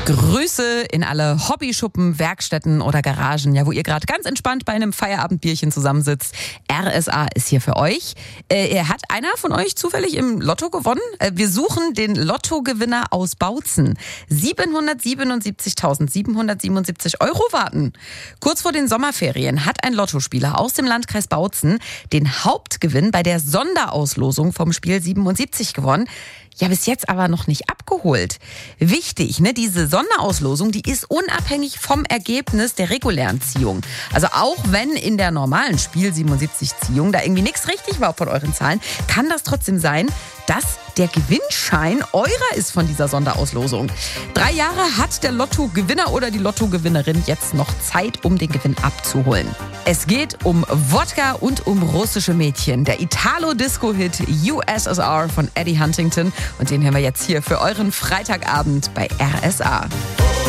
Grüße in alle Hobbyschuppen, Werkstätten oder Garagen, ja, wo ihr gerade ganz entspannt bei einem Feierabendbierchen zusammensitzt. RSA ist hier für euch. Hat einer von euch zufällig im Lotto gewonnen? Wir suchen den Lottogewinner aus Bautzen. 777.777 € warten. Kurz vor den Sommerferien hat ein Lottospieler aus dem Landkreis Bautzen den Hauptgewinn bei der Sonderauslosung vom Spiel 77 gewonnen. Ja, bis jetzt aber noch nicht abgeholt. Wichtig, ne? Diese Sonderauslosung, die ist unabhängig vom Ergebnis der regulären Ziehung. Also auch wenn in der normalen Spiel 77 Ziehung da irgendwie nichts richtig war von euren Zahlen, kann das trotzdem sein, dass der Gewinnschein eurer ist von dieser Sonderauslosung. 3 Jahre hat der Lottogewinner oder die Lottogewinnerin jetzt noch Zeit, um den Gewinn abzuholen. Es geht um Wodka und um russische Mädchen. Der Italo-Disco-Hit USSR von Eddie Huntington. Und den hören wir jetzt hier für euren Freitagabend bei RSA.